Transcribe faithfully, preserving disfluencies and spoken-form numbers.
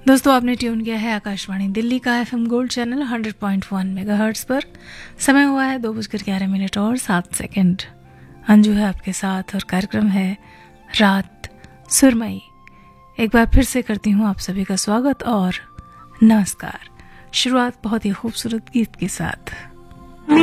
दोस्तों, आपने ट्यून किया है आकाशवाणी दिल्ली का FM gold channel hundred point one megahertz पर। समय हुआ है दो बजकर ग्यारह मिनट और सात सेकंड। अंजू है आपके साथ और कार्यक्रम है रात सुरमई। एक बार फिर से करती हूँ आप सभी का स्वागत और नमस्कार। शुरुआत बहुत ही खूबसूरत गीत के साथ।